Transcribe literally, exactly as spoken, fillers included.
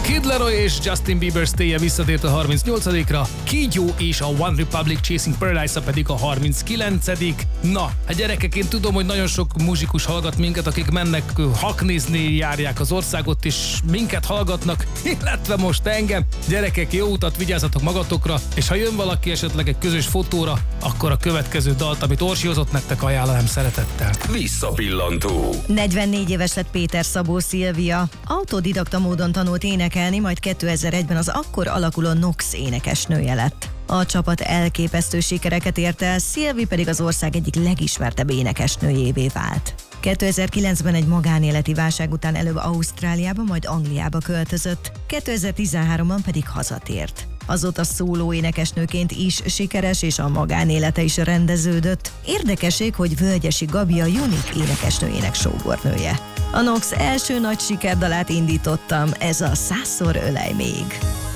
Kid Laroi és Justin Bieber Stay-je visszatért a harmincnyolcadikra, Kígyó és a One Republic Chasing Paradise-a pedig a harminckilencedik Na, hát gyerekek, én tudom, hogy nagyon sok muzsikus hallgat minket, akik mennek haknizni, járják az országot, és minket hallgatnak, illetve most engem. Gyerekek, jó utat, vigyázzatok magatokra, és ha jön valaki esetleg egy közös fotóra, akkor a következő dalt, amit Orsi hozott nektek, ajánlanám szeretettel. Visszapillantó. negyvennégy éves lett Péter Szabó Szilvia. Autodidakta módon tanult énekelni, majd kétezer-egyben az akkor alakuló Nox énekesnője lett. A csapat elképesztő sikereket ért el, Szilvi pedig az ország egyik legismertebb énekesnőjévé vált. kétezer-kilencben egy magánéleti válság után előbb Ausztráliába, majd Angliába költözött, kétezer-tizenháromban pedig hazatért. Azóta szóló énekesnőként is sikeres, és a magánélete is rendeződött. Érdekesség, hogy Völgyesi Gabi a Unique énekesnőjének sógornője. A Nox első nagy sikerdalát indítottam, ez a Százszor ölej még.